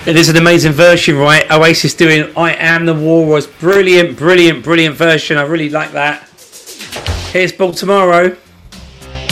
It is an amazing version, right? Oasis doing I Am the Walrus. Brilliant, brilliant, brilliant version. I really like that. Here's Baltimore.